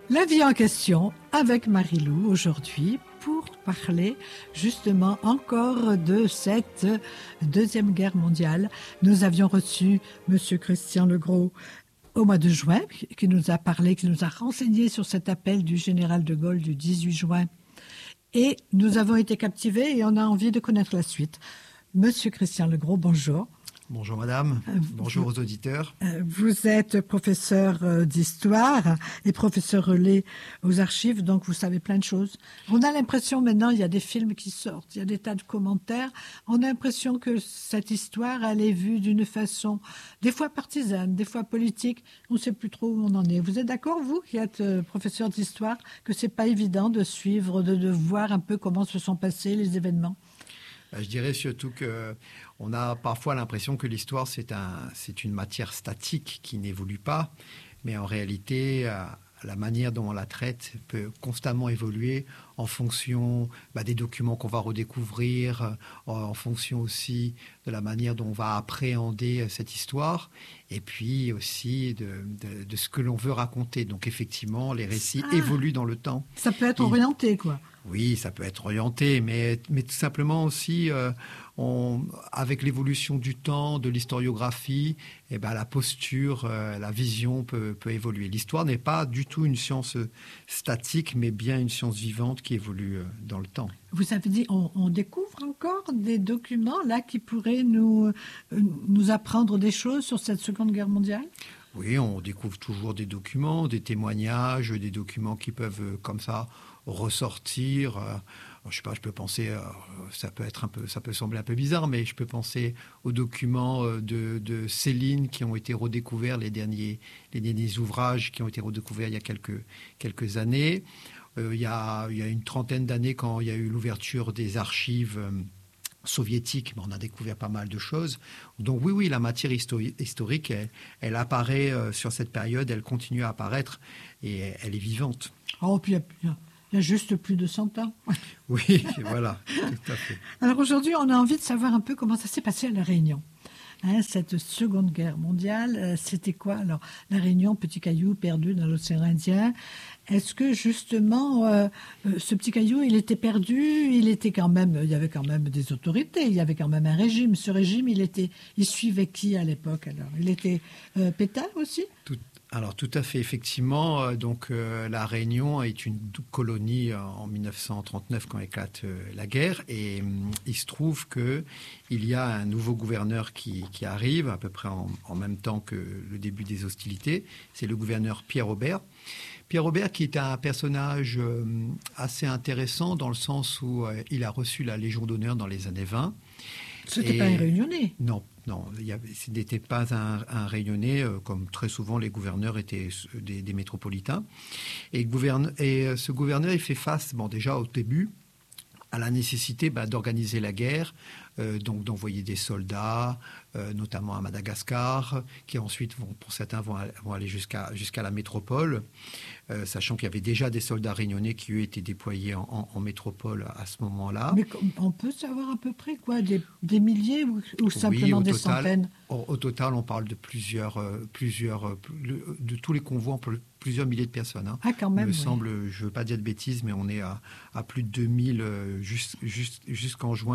La vie en question avec Marie-Lou aujourd'hui pour parler justement encore de cette Deuxième Guerre mondiale. Nous avions reçu Monsieur Christian Legros au mois de juin qui nous a parlé, qui nous a renseigné sur cet appel du général de Gaulle du 18 juin. Et nous avons été captivés et on a envie de connaître la suite. Monsieur Christian Legros, bonjour. Bonjour madame, bonjour aux auditeurs. Vous êtes professeur d'histoire et professeur relais aux archives, donc vous savez plein de choses. On a l'impression maintenant, il y a des films qui sortent, il y a des tas de commentaires. On a l'impression que cette histoire, elle est vue d'une façon des fois partisane, des fois politique. On ne sait plus trop où on en est. Vous êtes d'accord, vous qui êtes professeur d'histoire, que c'est pas évident de suivre, de voir un peu comment se sont passés les événements? Je dirais surtout qu'on a parfois l'impression que l'histoire, c'est une matière statique qui n'évolue pas. Mais en réalité, la manière dont on la traite peut constamment évoluer en fonction des documents qu'on va redécouvrir, en fonction aussi de la manière dont on va appréhender cette histoire, et puis aussi de ce que l'on veut raconter. Donc effectivement, les récits évoluent dans le temps. Ça peut être orienté, quoi. Oui, ça peut être orienté, mais tout simplement aussi, avec l'évolution du temps, de l'historiographie, la posture, la vision peut évoluer. L'histoire n'est pas du tout une science statique, mais bien une science vivante qui évolue dans le temps. Vous avez dit, on découvre encore des documents là qui pourraient nous apprendre des choses sur cette Seconde Guerre mondiale ? Oui, on découvre toujours des documents, des témoignages, des documents qui peuvent comme ça ressortir. Je sais pas, je peux penser, ça peut sembler un peu bizarre, mais je peux penser aux documents de Céline qui ont été redécouverts, les derniers ouvrages qui ont été redécouverts il y a quelques années. Il y a une trentaine d'années, quand il y a eu l'ouverture des archives soviétiques, on a découvert pas mal de choses. Donc oui, la matière historique, elle apparaît sur cette période, elle continue à apparaître et elle est vivante. Oh, puis il y a juste plus de 100 ans. Oui, voilà, tout à fait. Alors aujourd'hui, on a envie de savoir un peu comment ça s'est passé à La Réunion. Cette Seconde Guerre mondiale, c'était quoi? Alors, La Réunion, petit caillou perdu dans l'océan Indien. Est-ce que justement, ce petit caillou, il était perdu? Il y avait quand même des autorités, il y avait quand même un régime. Ce régime, il suivait qui à l'époque alors? Il était Pétain aussi? Alors tout à fait, effectivement. La Réunion est une colonie en 1939 quand éclate la guerre, et il se trouve que il y a un nouveau gouverneur qui arrive à peu près en même temps que le début des hostilités. C'est le gouverneur Pierre Aubert. Pierre Aubert, qui est un personnage assez intéressant dans le sens où il a reçu la Légion d'honneur dans les années 20. C'était pas un Réunionnais? Non, ce n'était pas un Réunionnais, comme très souvent les gouverneurs étaient des métropolitains. Et ce gouverneur, il fait face, déjà au début, à la nécessité d'organiser la guerre, donc d'envoyer des soldats, notamment à Madagascar, qui ensuite, pour certains, vont aller jusqu'à la métropole, sachant qu'il y avait déjà des soldats réunionnais qui, eux, étaient déployés en métropole à ce moment-là. Mais on peut savoir à peu près quoi, des milliers ou simplement des centaines? Au total, on parle de de tous les convois, plusieurs milliers de personnes. Ah, quand même, il me semble, je ne veux pas dire de bêtises, mais on est à plus de 2000 jusqu'en juin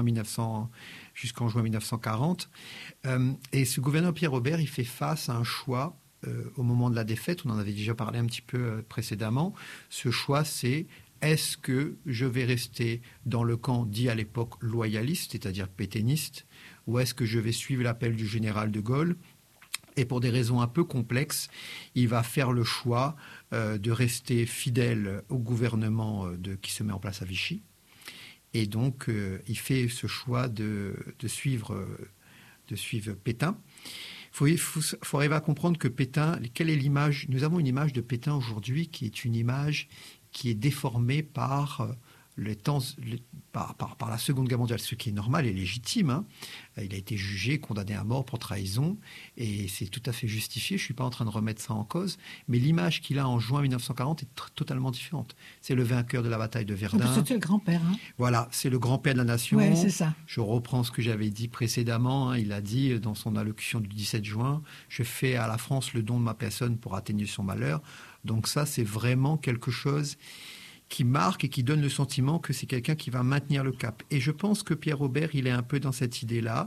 1940. Et ce gouverneur Pierre Aubert, il fait face à un choix au moment de la défaite. On en avait déjà parlé un petit peu précédemment. Ce choix, c'est: est-ce que je vais rester dans le camp dit à l'époque loyaliste, c'est-à-dire pétainiste, ou est-ce que je vais suivre l'appel du général de Gaulle? Et pour des raisons un peu complexes, il va faire le choix de rester fidèle au gouvernement qui se met en place à Vichy. Et donc, il fait ce choix de suivre Pétain. Il faut arriver à comprendre que Pétain, quelle est l'image? Nous avons une image de Pétain aujourd'hui qui est une image qui est déformée par par la Seconde Guerre mondiale, ce qui est normal et légitime. Hein. Il a été jugé, condamné à mort pour trahison, et c'est tout à fait justifié. Je ne suis pas en train de remettre ça en cause, mais l'image qu'il a en juin 1940 est totalement différente. C'est le vainqueur de la bataille de Verdun. C'était le grand-père. Hein. Voilà, c'est le grand-père de la nation. Ouais, c'est ça. Je reprends ce que j'avais dit précédemment. Hein. Il a dit dans son allocution du 17 juin, « Je fais à la France le don de ma personne pour atténuer son malheur ». Donc ça, c'est vraiment quelque chose qui marque et qui donne le sentiment que c'est quelqu'un qui va maintenir le cap. Et je pense que Pierre Robert, il est un peu dans cette idée-là,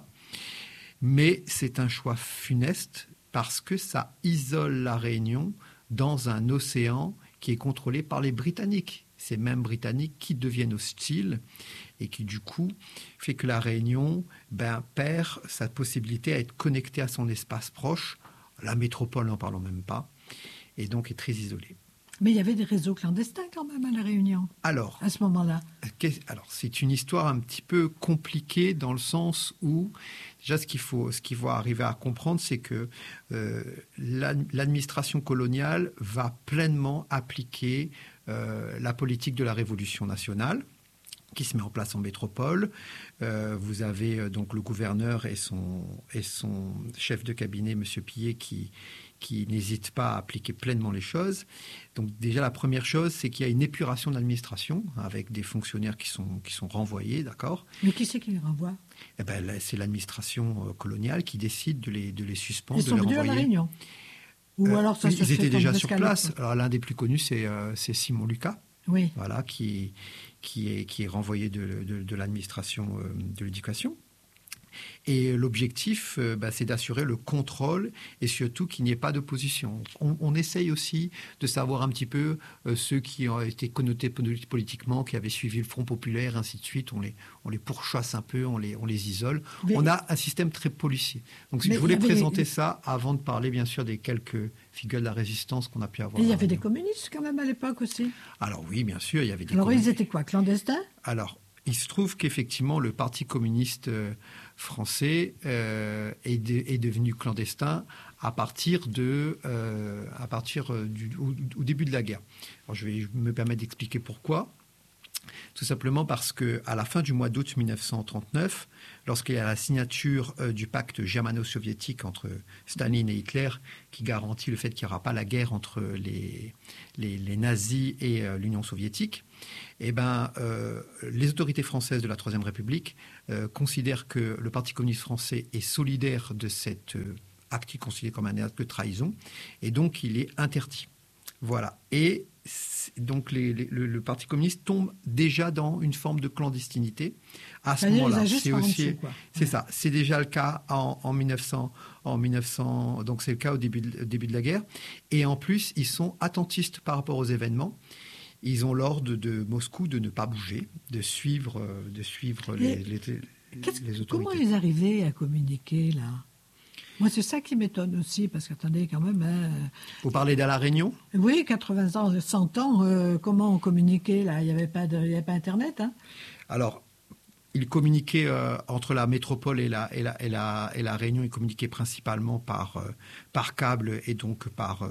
mais c'est un choix funeste parce que ça isole la Réunion dans un océan qui est contrôlé par les Britanniques. Ces mêmes Britanniques qui deviennent hostiles et qui, du coup, fait que la Réunion perd sa possibilité à être connectée à son espace proche. La métropole, n'en parlons même pas, et donc est très isolée. Mais il y avait des réseaux clandestins quand même à La Réunion, à ce moment-là. C'est une histoire un petit peu compliquée dans le sens où, déjà, ce qu'il faut arriver à comprendre, c'est que l'administration coloniale va pleinement appliquer la politique de la Révolution nationale qui se met en place en métropole. Vous avez donc le gouverneur et son chef de cabinet, M. Pillet, qui n'hésite pas à appliquer pleinement les choses. Donc déjà, la première chose, c'est qu'il y a une épuration de l'administration avec des fonctionnaires qui sont renvoyés, d'accord ? Mais qui c'est qui les renvoie ? C'est l'administration coloniale qui décide de les suspendre, de les renvoyer. Ils sont venus à La Réunion ? Ou alors ça ils étaient déjà sur place. Alors, l'un des plus connus, c'est Simon Lucas, oui. Voilà, qui est renvoyé de l'administration de l'éducation. Et l'objectif, c'est d'assurer le contrôle et surtout qu'il n'y ait pas d'opposition. On essaye aussi de savoir un petit peu ceux qui ont été connotés politiquement, qui avaient suivi le Front populaire, ainsi de suite. On les pourchasse un peu, on les isole. Mais on a un système très policier. Donc je voulais présenter ça avant de parler bien sûr des quelques figures de la résistance qu'on a pu avoir. Et il y avait des communistes quand même à l'époque aussi. Alors oui, bien sûr, il y avait des communistes. Alors ils étaient quoi, clandestins ? Alors, il se trouve qu'effectivement, le Parti communiste français est devenu clandestin au début de la guerre. Alors, je vais me permettre d'expliquer pourquoi. Tout simplement parce qu'à la fin du mois d'août 1939, lorsqu'il y a la signature du pacte germano-soviétique entre Staline et Hitler, qui garantit le fait qu'il n'y aura pas la guerre entre les nazis et l'Union soviétique, les autorités françaises de la Troisième République considèrent que le Parti communiste français est solidaire de cet acte qu'il considère comme un acte de trahison, et donc il est interdit. Voilà. Et donc le Parti communiste tombe déjà dans une forme de clandestinité. À ce moment-là, c'est ça. C'est déjà le cas en 1900. Donc c'est le cas au début de la guerre. Et en plus, ils sont attentistes par rapport aux événements. Ils ont l'ordre de Moscou de ne pas bouger, de suivre les autorités. Comment ils arrivaient à communiquer là ? Moi, c'est ça qui m'étonne aussi, parce qu'attendez, quand même... Vous parlez d'à La Réunion ? Oui, 80 ans, 100 ans, comment on communiquait, là ? Il n'y avait pas Internet, hein ? Alors, ils communiquaient entre la métropole et la Réunion, ils communiquaient principalement par câble et donc par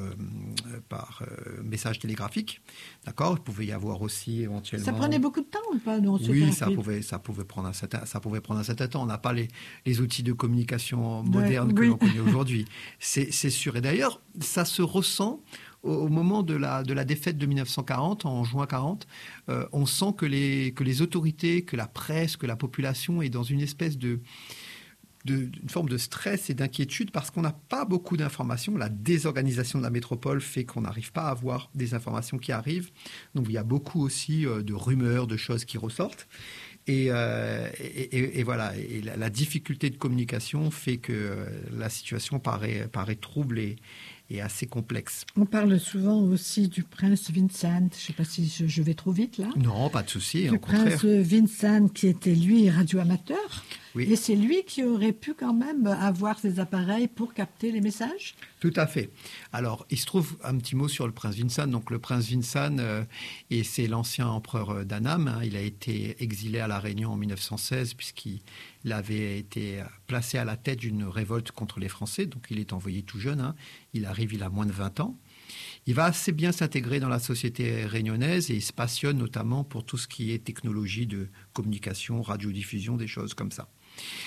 message télégraphique. D'accord ? Il pouvait y avoir aussi éventuellement... Ça prenait beaucoup de temps ou pas ? Non, oui, ça pouvait prendre un certain temps. On n'a pas les outils de communication modernes que l'on connaît aujourd'hui. C'est sûr. Et d'ailleurs, ça se ressent au moment de la défaite de 1940, en juin 40, on sent que les autorités, que la presse, que la population est dans une espèce d'une forme de stress et d'inquiétude parce qu'on n'a pas beaucoup d'informations. La désorganisation de la métropole fait qu'on n'arrive pas à avoir des informations qui arrivent. Donc il y a beaucoup aussi de rumeurs, de choses qui ressortent. Et voilà. Et la difficulté de communication fait que la situation paraît trouble et assez complexe. On parle souvent aussi du prince Vincent. Je ne sais pas si je vais trop vite là. Non, pas de souci. Le prince Vincent qui était lui radioamateur. Oui. Et c'est lui qui aurait pu quand même avoir ces appareils pour capter les messages ? Tout à fait. Alors, il se trouve un petit mot sur le prince Vincent. Donc, le prince Vincent, c'est l'ancien empereur d'Annam. Hein. Il a été exilé à La Réunion en 1916 puisqu'il avait été placé à la tête d'une révolte contre les Français. Donc, il est envoyé tout jeune. Hein. Il a moins de 20 ans. il va assez bien s'intégrer dans la société réunionnaise et il se passionne notamment pour tout ce qui est technologie de communication, radiodiffusion, des choses comme ça.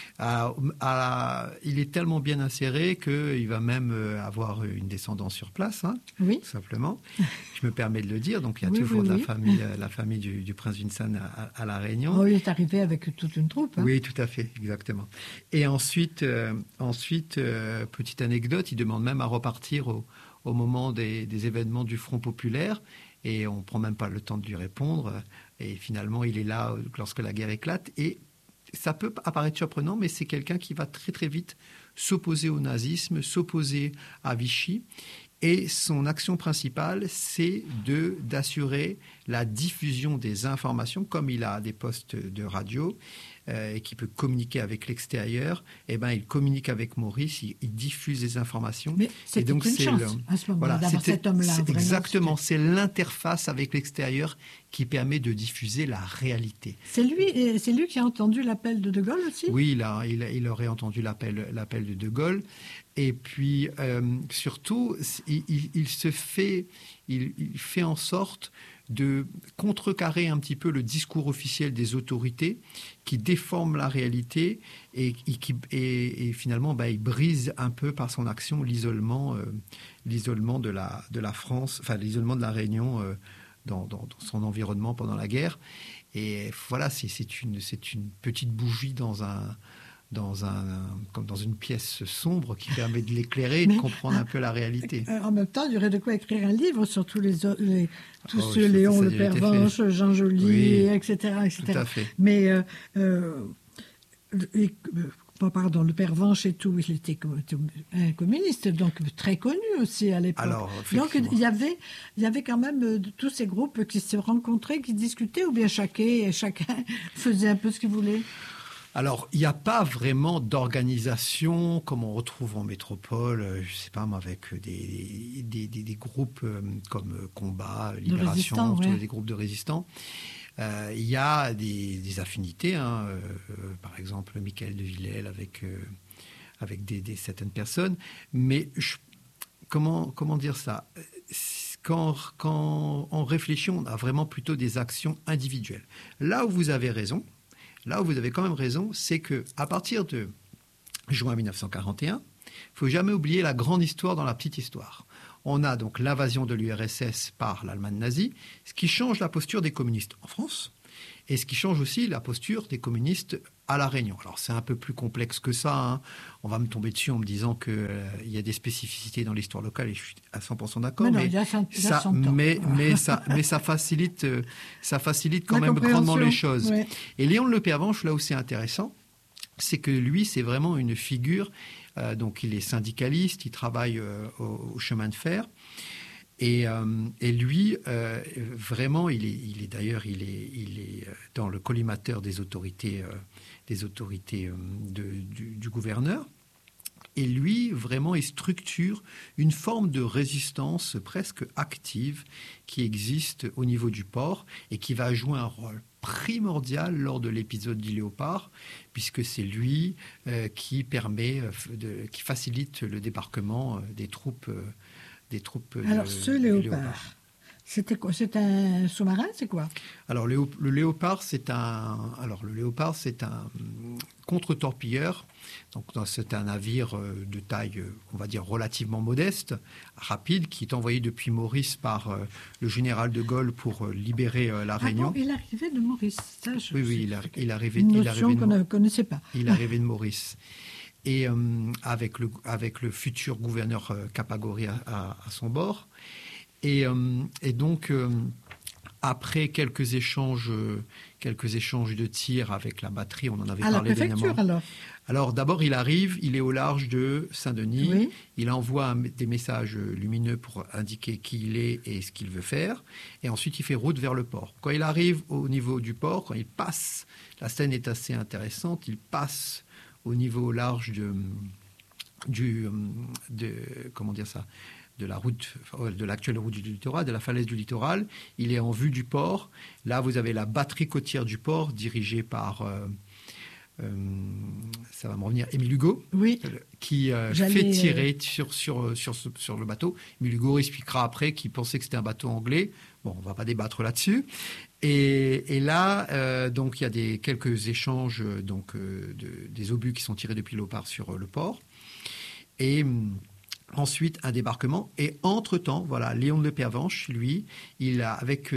Il est tellement bien inséré qu'il va même avoir une descendance sur place, oui. tout simplement. Je me permets de le dire. Donc, il y a oui, toujours oui, la famille du prince Vincent à La Réunion. Oh, il est arrivé avec toute une troupe. Oui, tout à fait, exactement. Et ensuite, petite anecdote, il demande même à repartir au moment des événements du Front populaire. Et on ne prend même pas le temps de lui répondre. Et finalement, il est là lorsque la guerre éclate. Et ça peut apparaître surprenant, mais c'est quelqu'un qui va très très vite s'opposer au nazisme, s'opposer à Vichy. Et son action principale, c'est d'assurer la diffusion des informations, comme il a des postes de radio et qui peut communiquer avec l'extérieur. Eh ben, il communique avec Maurice, il diffuse des informations. Mais c'est une chance à ce moment-là d'avoir cet homme-là. Exactement, c'est l'interface avec l'extérieur qui permet de diffuser la réalité. C'est lui qui a entendu l'appel de Gaulle aussi ? Oui, il aurait entendu l'appel de De Gaulle. Et puis, surtout, il fait en sorte de contrecarrer un petit peu le discours officiel des autorités qui déforment la réalité et finalement, il brise un peu par son action l'isolement de la France, enfin l'isolement de la Réunion dans son environnement pendant la guerre. Et voilà, c'est une petite bougie comme dans une pièce sombre qui permet de l'éclairer et de comprendre un peu la réalité. En même temps, il y aurait de quoi écrire un livre sur tous ceux, Léon Le Pervenche, Jean Joly, oui, etc. Tout à fait. Mais, Le Pervenche et tout, il était un communiste, donc très connu aussi à l'époque. Donc il y avait quand même tous ces groupes qui se rencontraient, qui discutaient, ou bien chacun faisait un peu ce qu'il voulait. Alors, il n'y a pas vraiment d'organisation comme on retrouve en métropole, je ne sais pas, avec des groupes comme Combat, Libération, des groupes de résistants. Il y a des affinités, par exemple Michael de Villèle avec certaines personnes, mais comment dire ça ? Quand on réfléchit, on a vraiment plutôt des actions individuelles. Là où vous avez raison, là où vous avez quand même raison, c'est qu'à partir de juin 1941, il ne faut jamais oublier la grande histoire dans la petite histoire. On a donc l'invasion de l'URSS par l'Allemagne nazie, ce qui change la posture des communistes en France et ce qui change aussi la posture des communistes à La Réunion. Alors c'est un peu plus complexe que ça. On va me tomber dessus en me disant qu'il y a des spécificités dans l'histoire locale et je suis à 100% d'accord. Mais ça facilite quand même grandement les choses. Ouais. Et Léon Le Pervenche, là où c'est intéressant, c'est que lui, c'est vraiment une figure. Donc il est syndicaliste, il travaille au chemin de fer. Et lui, vraiment, il est dans le collimateur des autorités du gouverneur. Et lui, vraiment, il structure une forme de résistance presque active qui existe au niveau du port et qui va jouer un rôle primordial lors de l'épisode du Léopard, puisque c'est lui qui facilite le débarquement des troupes. Alors, ce Léopard, c'était quoi ? C'est un sous-marin, c'est quoi ? Alors, le Léopard, c'est un contre-torpilleur. Donc, c'est un navire de taille, on va dire, relativement modeste, rapide, qui est envoyé depuis Maurice par le général de Gaulle pour libérer la Réunion. Il arrivait de Maurice. Ça, oui, il arrivait une notion qu'on ne connaissait pas. Il arrivait de Maurice. Et avec le futur gouverneur Capagori à son bord. Et donc, après quelques échanges de tirs avec la batterie, on en avait parlé dernièrement. Alors d'abord, il arrive, il est au large de Saint-Denis. Oui. Il envoie des messages lumineux pour indiquer qui il est et ce qu'il veut faire. Et ensuite, il fait route vers le port. Quand il arrive au niveau du port, quand il passe, la scène est assez intéressante, il passe au niveau large de la route, de l'actuelle route du littoral, de la falaise du littoral. Il est en vue du port. Là, vous avez la batterie côtière du port dirigée par ça va me revenir, Émile Hugo, Oui. Qui fait tirer sur le bateau. Émile Hugo expliquera après qu'il pensait que c'était un bateau anglais. Bon, on ne va pas débattre là-dessus. Et là, donc, il y a quelques échanges des obus qui sont tirés depuis Lopar sur le port. Et ensuite, un débarquement. Et entre-temps, voilà, Léon de Pervenche, lui, il a, avec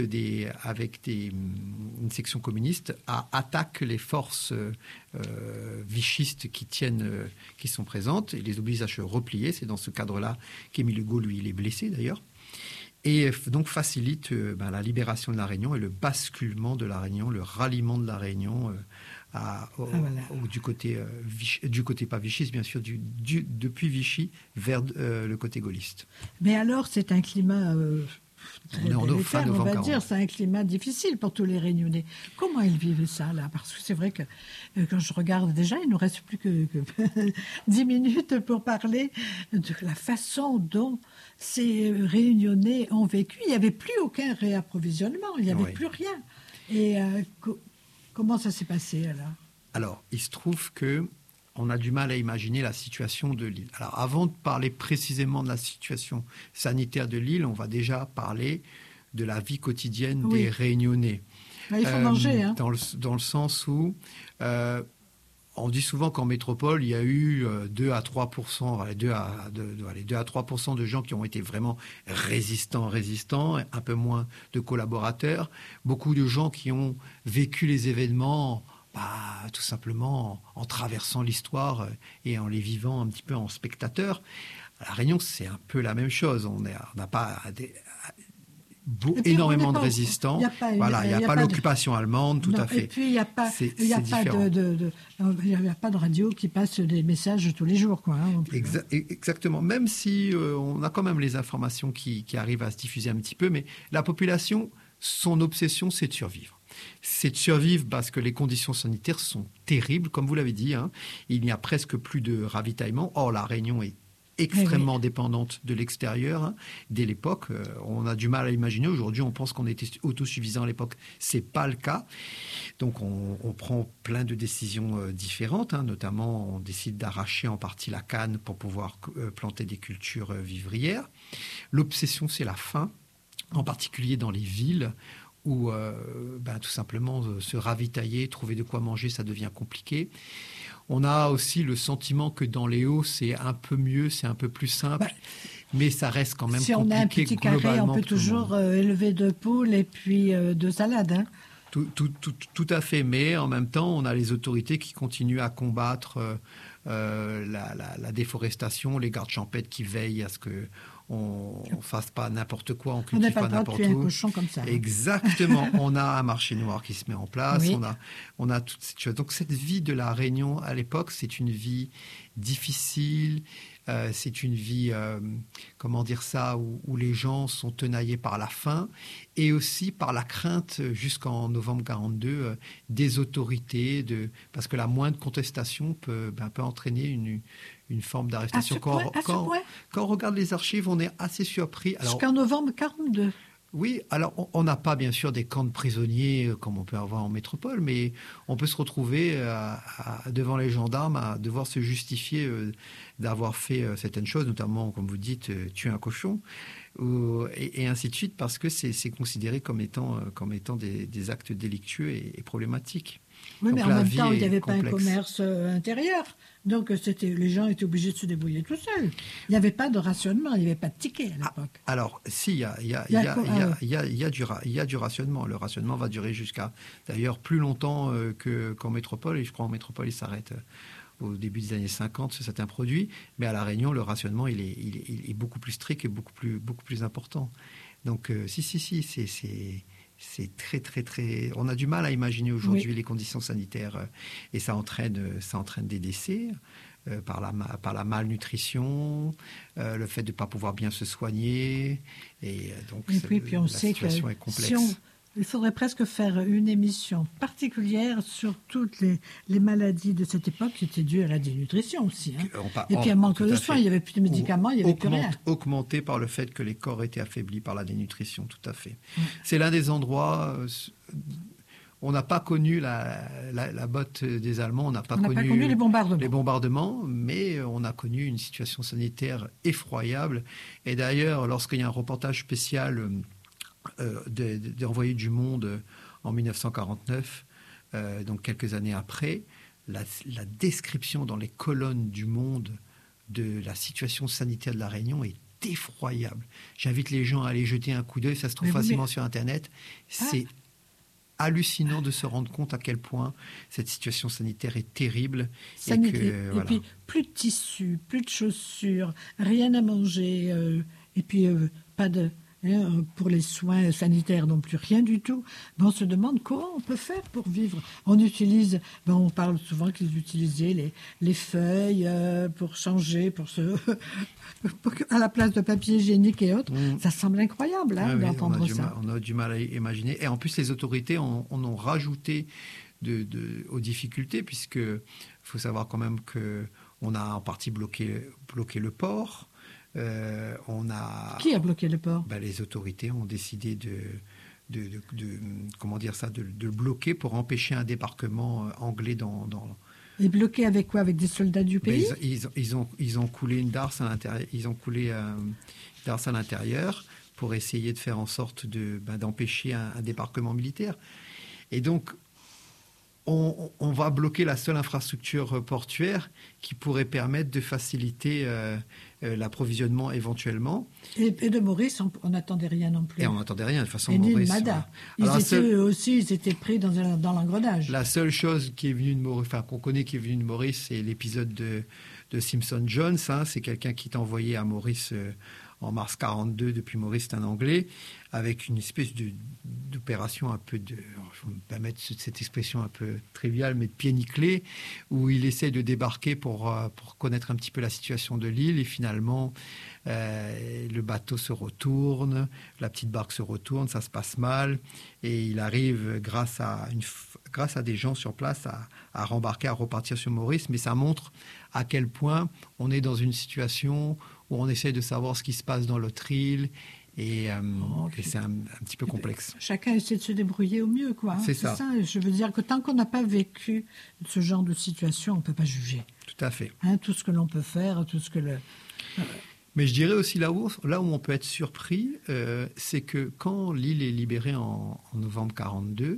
une section communiste, attaque les forces vichistes qui sont présentes et les oblige à se replier. C'est dans ce cadre-là qu'Émile Hugo, lui, il est blessé d'ailleurs. Et donc facilite la libération de la Réunion et le basculement de la Réunion, le ralliement de la Réunion du côté pas vichiste, bien sûr, depuis Vichy vers le côté gaulliste. Mais alors, c'est un climat on est en fin novembre, on va dire, c'est un climat difficile pour tous les Réunionnais. Comment ils vivent ça, là? Parce que c'est vrai que quand je regarde déjà, il ne nous reste plus que 10 minutes pour parler de la façon dont ces Réunionnais ont vécu. Il n'y avait plus aucun réapprovisionnement, il n'y avait plus rien. Et comment ça s'est passé, alors, il se trouve que on a du mal à imaginer la situation de l'île. Alors, avant de parler précisément de la situation sanitaire de l'île, on va déjà parler de la vie quotidienne des Réunionnais. Il faut manger. Hein. Dans le sens où on dit souvent qu'en métropole, il y a eu 2 à 3%, 2 à 3% de gens qui ont été vraiment résistants, un peu moins de collaborateurs, beaucoup de gens qui ont vécu les événements tout simplement en traversant l'histoire et en les vivant un petit peu en spectateur. À La Réunion, c'est un peu la même chose. On n'a pas énormément de résistants. Il n'y a pas l'occupation allemande, tout à fait. Et puis, il n'y a pas de radio qui passe des messages tous les jours. Exactement. Même si on a quand même les informations qui arrivent à se diffuser un petit peu, mais la population, son obsession, c'est de survivre. C'est de survivre parce que les conditions sanitaires sont terribles, comme vous l'avez dit. Il n'y a presque plus de ravitaillement. Or, la Réunion est extrêmement dépendante de l'extérieur. Dès l'époque, on a du mal à imaginer. Aujourd'hui, on pense qu'on était autosuffisant à l'époque. Ce n'est pas le cas. Donc, on prend plein de décisions différentes. Notamment, on décide d'arracher en partie la canne pour pouvoir planter des cultures vivrières. L'obsession, c'est la faim, en particulier dans les villes, où tout simplement se ravitailler, trouver de quoi manger, ça devient compliqué. On a aussi le sentiment que dans les hauts, c'est un peu mieux, c'est un peu plus simple, mais ça reste quand même compliqué. Si on a un petit carré, on peut toujours élever 2 poules et puis 2 salades. Tout à fait, mais en même temps, on a les autorités qui continuent à combattre la déforestation, les gardes champêtres qui veillent à ce que on ne fasse pas n'importe quoi, on cultive pas n'importe où. On n'a pas un cochon comme ça. Exactement. On a un marché noir qui se met en place. Oui. On a toutes ces choses. Donc cette vie de la Réunion à l'époque, c'est une vie difficile. C'est une vie, comment dire ça, où les gens sont tenaillés par la faim et aussi par la crainte, jusqu'en novembre 42, des autorités, parce que la moindre contestation peut entraîner une forme d'arrestation. Quand on regarde les archives, on est assez surpris. Jusqu'en novembre 42. Oui, alors on n'a pas bien sûr des camps de prisonniers comme on peut avoir en métropole, mais on peut se retrouver devant les gendarmes à devoir se justifier d'avoir fait certaines choses, notamment, comme vous dites, tuer un cochon, et ainsi de suite, parce que c'est considéré comme étant des actes délictueux et problématiques. Oui, donc, mais en même temps, il n'y avait pas un commerce intérieur. Donc, les gens étaient obligés de se débrouiller tout seuls. Il n'y avait pas de rationnement, il n'y avait pas de ticket à l'époque. Alors, si, il y a du rationnement. Le rationnement va durer jusqu'à, d'ailleurs, plus longtemps qu'en métropole. Et je crois en métropole, il s'arrête au début des années 50 sur certains produits. Mais à La Réunion, le rationnement, il est beaucoup plus strict et beaucoup plus important. Donc, c'est très, très, très... On a du mal à imaginer aujourd'hui les conditions sanitaires et ça entraîne des décès par la malnutrition, le fait de ne pas pouvoir bien se soigner. Et donc, puis on sait que situation est complexe. Il faudrait presque faire une émission particulière sur toutes les maladies de cette époque qui étaient dues à la dénutrition aussi. Et puis un manque de soins, il n'y avait plus de médicaments, il n'y avait plus rien. Augmenté par le fait que les corps étaient affaiblis par la dénutrition, tout à fait. C'est l'un des endroits on n'a pas connu la botte des Allemands, on n'a pas connu les bombardements, mais on a connu une situation sanitaire effroyable. Et d'ailleurs, lorsqu'il y a un reportage spécial des Envoyés du Monde en 1949, donc quelques années après, la description dans les colonnes du Monde de la situation sanitaire de la Réunion est effroyable. J'invite les gens à aller jeter un coup d'œil, ça se trouve facilement sur Internet. C'est hallucinant de se rendre compte à quel point cette situation sanitaire est terrible. Et puis, plus de tissus, plus de chaussures, rien à manger, et puis pas de... pour les soins sanitaires non plus, rien du tout. Mais on se demande comment on peut faire pour vivre. On utilise, on parle souvent qu'ils utilisaient les feuilles pour changer, à la place de papier hygiénique et autres. Ça semble incroyable d'entendre ça. On a du mal à imaginer. Et en plus, les autorités en ont rajouté aux difficultés, puisqu'il faut savoir quand même qu'on a en partie bloqué le port. Qui a bloqué le port ? Les autorités ont décidé de le bloquer pour empêcher un débarquement anglais dans... Et bloqué avec quoi ? Avec des soldats du pays ? Ils ont coulé une darse à l'intérieur. Ils ont coulé une darse à l'intérieur pour essayer de faire en sorte d'empêcher un débarquement militaire. Et donc, on va bloquer la seule infrastructure portuaire qui pourrait permettre de faciliter l'approvisionnement éventuellement. Et de Maurice, on n'attendait rien non plus. Et on n'attendait rien. De toute façon, et Maurice... Mada. Ils étaient pris dans l'engrenage. La seule chose qui est venue de Maurice, qu'on connaît qui est venue de Maurice, c'est l'épisode de Simpson Jones. C'est quelqu'un qui est envoyé à Maurice en mars 1942, depuis Maurice, c'est un Anglais, avec une espèce d'opération un peu je vais me permettre cette expression un peu triviale, mais de pied nickelé, où il essaie de débarquer pour connaître un petit peu la situation de l'île, et finalement, le bateau se retourne, la petite barque se retourne, ça se passe mal, et il arrive, grâce à des gens sur place, à rembarquer, à repartir sur Maurice, mais ça montre à quel point on est dans une situation où on essaie de savoir ce qui se passe dans l'autre île, et c'est un petit peu complexe. Chacun essaie de se débrouiller au mieux, quoi. C'est ça. Je veux dire que tant qu'on n'a pas vécu ce genre de situation, on ne peut pas juger. Tout à fait. Tout ce que l'on peut faire, tout ce que Mais je dirais aussi là où on peut être surpris, c'est que quand l'île est libérée en novembre 1942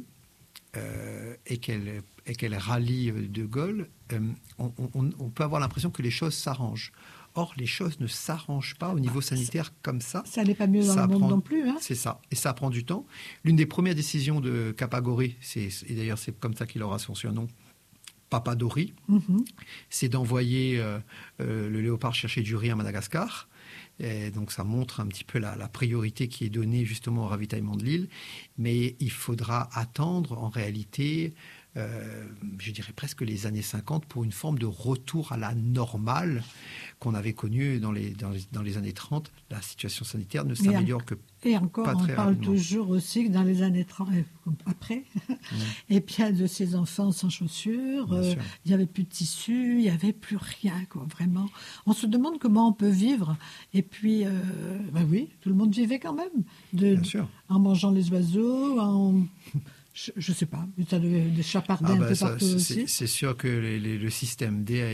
et qu'elle rallie De Gaulle, on peut avoir l'impression que les choses s'arrangent. Or, les choses ne s'arrangent pas au niveau sanitaire comme ça. Ça n'est pas mieux dans le monde non plus. C'est ça. Et ça prend du temps. L'une des premières décisions de Capagori, et d'ailleurs c'est comme ça qu'il aura son surnom, Papadori, c'est d'envoyer le Léopard chercher du riz à Madagascar. Et donc ça montre un petit peu la priorité qui est donnée justement au ravitaillement de l'île. Mais il faudra attendre en réalité... je dirais presque les années 50 pour une forme de retour à la normale qu'on avait connue dans les années 30. La situation sanitaire ne s'améliore que et encore, pas très on parle rapidement. toujours aussi que dans les années 30, après, et bien de ces enfants sans chaussures, il n'y avait plus de tissu, il n'y avait plus rien, quoi, vraiment. On se demande comment on peut vivre, et puis, oui, tout le monde vivait quand même, en mangeant les oiseaux, je ne sais pas, tu as des chapardins un peu partout aussi. C'est sûr que le système D a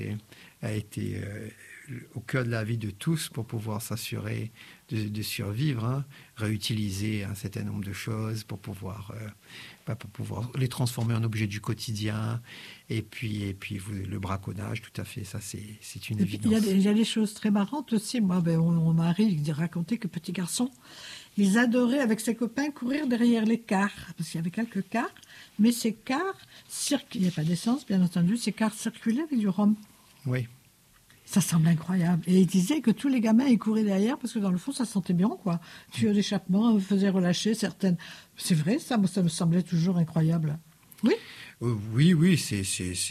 été au cœur de la vie de tous pour pouvoir s'assurer de survivre, réutiliser un certain nombre de choses pour pouvoir les transformer en objets du quotidien, et puis le braconnage, tout à fait, ça c'est une évidence. Il y a des choses très marrantes aussi. Moi, on m'arrive de raconter que petit garçon, ils adoraient avec ses copains courir derrière les cars, parce qu'il y avait quelques cars, mais ces cars, il n'y a pas d'essence bien entendu, ces cars circulaient avec du rhum. Oui. Ça semble incroyable. Et il disait que tous les gamins, ils couraient derrière parce que dans le fond, ça sentait bien, quoi. Tuyaux d'échappement faisait relâcher certaines... C'est vrai, ça me semblait toujours incroyable. Oui. Oui, c'est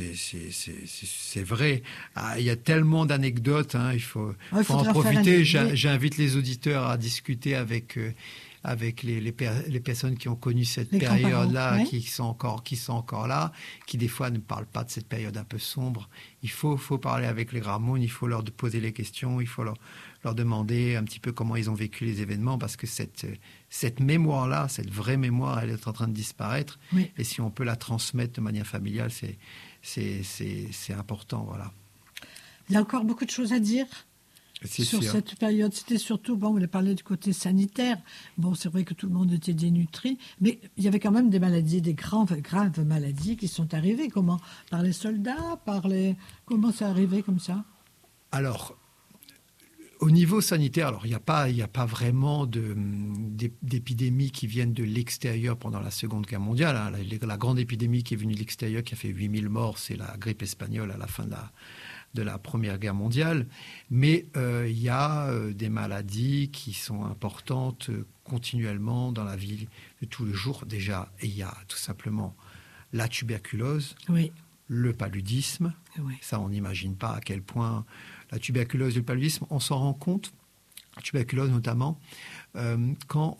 vrai. Il y a tellement d'anecdotes, il faut en profiter. J'invite les auditeurs à discuter avec les personnes qui ont connu cette période-là, qui sont encore là, qui des fois ne parlent pas de cette période un peu sombre. Il faut parler avec les Gramoun, il faut leur poser les questions, il faut leur demander un petit peu comment ils ont vécu les événements, parce que cette mémoire-là, cette vraie mémoire, elle est en train de disparaître. Oui. Et si on peut la transmettre de manière familiale, c'est important, voilà. Il y a encore beaucoup de choses à dire sur cette période. C'était surtout, bon, on a parlé du côté sanitaire. Bon, c'est vrai que tout le monde était dénutri, mais il y avait quand même des maladies, des graves maladies qui sont arrivées. Comment? Par les soldats, comment c'est arrivé comme ça? Alors, au niveau sanitaire, alors il n'y a pas vraiment d'épidémies qui viennent de l'extérieur pendant la Seconde Guerre mondiale. Hein. La grande épidémie qui est venue de l'extérieur, qui a fait 8000 morts, c'est la grippe espagnole à la fin de la Première Guerre mondiale. Mais il y a des maladies qui sont importantes continuellement dans la vie de tous les jours. Déjà, il y a tout simplement la tuberculose, oui. Le paludisme. Oui. Ça, on n'imagine pas à quel point la tuberculose et le paludisme, on s'en rend compte, la tuberculose notamment, quand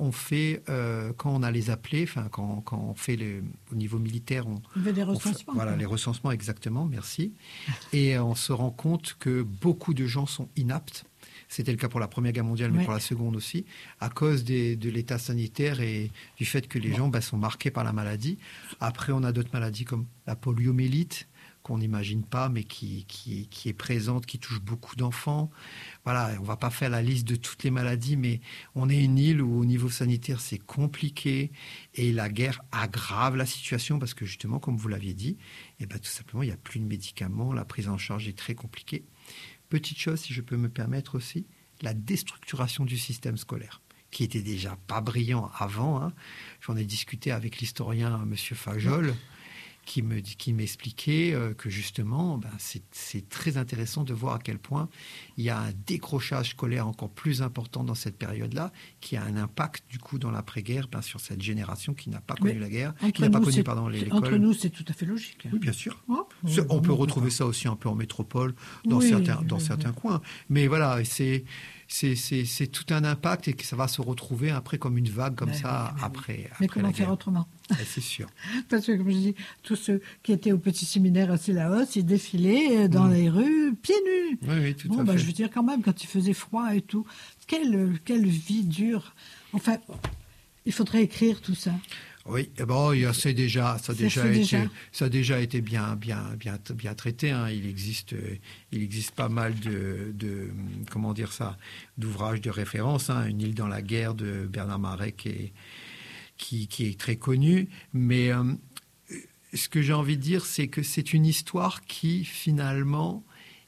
on a les appelés, enfin quand on fait au niveau militaire, on fait des recensements. Voilà, les recensements exactement, merci. Et on se rend compte que beaucoup de gens sont inaptes. C'était le cas pour la Première Guerre mondiale, mais oui. pour la Seconde aussi, à cause de l'état sanitaire et du fait que les gens sont marqués par la maladie. Après, on a d'autres maladies comme la poliomyélite, qu'on n'imagine pas, mais qui est présente, qui touche beaucoup d'enfants. Voilà, on ne va pas faire la liste de toutes les maladies, mais on est une île où au niveau sanitaire, c'est compliqué et la guerre aggrave la situation parce que justement, comme vous l'aviez dit, tout simplement, il n'y a plus de médicaments, la prise en charge est très compliquée. Petite chose, si je peux me permettre aussi, la déstructuration du système scolaire, qui était déjà pas brillant avant. Hein. J'en ai discuté avec l'historien M. Fajol, qui m'expliquait que justement, c'est très intéressant de voir à quel point il y a un décrochage scolaire encore plus important dans cette période-là, qui a un impact du coup dans l'après-guerre sur cette génération qui n'a pas connu la guerre, qui n'a pas connu l'école. Entre nous, c'est tout à fait logique. Oui, bien sûr. Oh, on peut retrouver ça aussi un peu en métropole, dans certains coins. Mais voilà, c'est tout un impact et que ça va se retrouver après comme une vague comme ça après. Mais comment faire autrement? C'est sûr. Parce que, comme je dis, tous ceux qui étaient au petit séminaire à Sillaos, ils défilaient dans les rues pieds nus. Oui, tout à fait. Je veux dire, quand même, quand il faisait froid et tout, quelle vie dure. Enfin, il faudrait écrire tout ça. Oui, ça a déjà été bien traité. Hein. Il existe pas mal de comment dire ça, d'ouvrages de référence. Hein. Une île dans la guerre de Bernard Marais qui est très connu. Mais ce que j'ai envie de dire, c'est que c'est une histoire qui finalement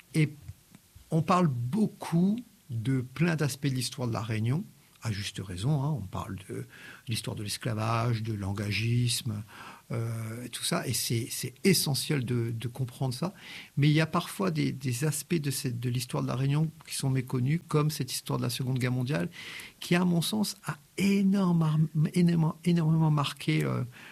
on parle beaucoup de plein d'aspects de l'histoire de la Réunion. À juste raison, hein, on parle de l'histoire de l'esclavage, de l'engagisme, tout ça, et c'est essentiel de comprendre ça. Mais il y a parfois des aspects de l'histoire de la Réunion qui sont méconnus, comme cette histoire de la Seconde Guerre mondiale, qui, à mon sens, a énormément marqué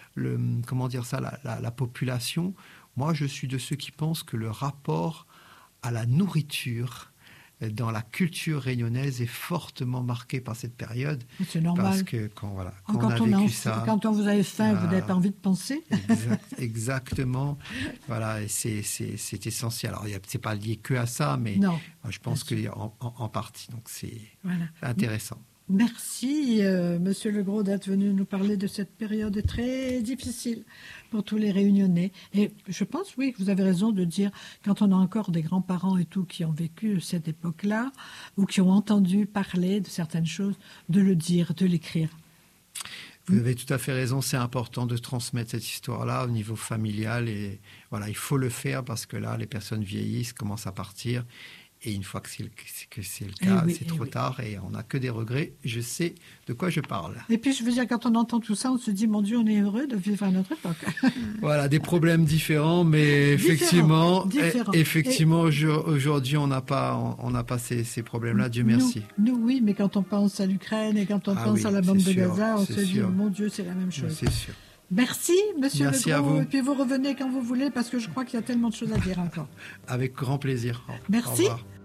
la population. Moi, je suis de ceux qui pensent que le rapport à la nourriture dans la culture réunionnaise est fortement marquée par cette période. C'est normal. Parce que quand on a vécu ça... Quand vous avez faim, vous n'avez pas envie de penser. Exactement. Voilà, et c'est essentiel. Alors, c'est pas lié que à ça, mais non, je pense qu'en partie. Donc, c'est voilà. Intéressant. Merci, Monsieur Legros, d'être venu nous parler de cette période très difficile pour tous les Réunionnais. Et je pense, oui, que vous avez raison de dire, quand on a encore des grands-parents et tout qui ont vécu cette époque-là, ou qui ont entendu parler de certaines choses, de le dire, de l'écrire. Vous avez tout à fait raison, c'est important de transmettre cette histoire-là au niveau familial. Et voilà, il faut le faire parce que là, les personnes vieillissent, commencent à partir. Et une fois que c'est le cas, c'est trop tard et on n'a que des regrets. Je sais de quoi je parle. Et puis, je veux dire, quand on entend tout ça, on se dit, mon Dieu, on est heureux de vivre à notre époque. Voilà, des problèmes différents, mais effectivement, aujourd'hui, on n'a pas ces problèmes-là, Dieu merci. Nous, oui, mais quand on pense à l'Ukraine et quand on pense à la bande de Gaza, on se dit, mon Dieu, c'est la même chose. C'est sûr. Merci, Monsieur Legros. À vous. Et puis vous revenez quand vous voulez, parce que je crois qu'il y a tellement de choses à dire encore. Avec grand plaisir. Merci. Au revoir.